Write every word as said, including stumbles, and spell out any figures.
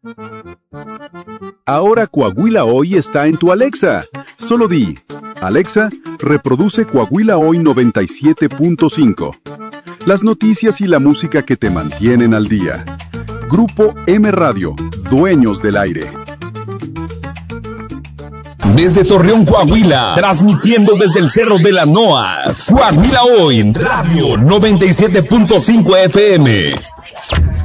Ahora Coahuila Hoy está en tu Alexa. Solo di, Alexa, reproduce Coahuila Hoy noventa y siete punto cinco. Las noticias y la música que te mantienen al día. Grupo M Radio, dueños del aire. Desde Torreón, Coahuila, transmitiendo desde el Cerro de la Noa, Coahuila Hoy, Radio noventa y siete punto cinco F M.